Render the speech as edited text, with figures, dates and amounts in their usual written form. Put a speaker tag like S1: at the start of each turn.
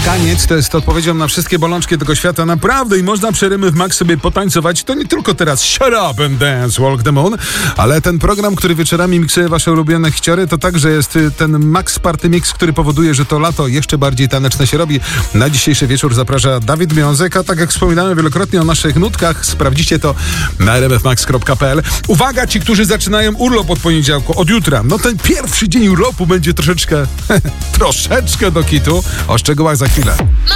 S1: Taniec to jest odpowiedzią na wszystkie bolączki tego świata, naprawdę, i można przy RMF Max sobie potańcować. To nie tylko teraz Shut Up and Dance, Walk the Moon, ale ten program, który wieczorami miksuje wasze ulubione hiciory, to także jest ten Max Party Mix, który powoduje, że to lato jeszcze bardziej taneczne się robi. Na dzisiejszy wieczór zaprasza Dawid Miązek, a tak jak wspominałem wielokrotnie o naszych nutkach, sprawdzicie to na rmfmax.pl. Uwaga, ci, którzy zaczynają urlop od poniedziałku, od jutra. No ten pierwszy dzień urlopu będzie troszeczkę do kitu. O szczegółach za chwilę.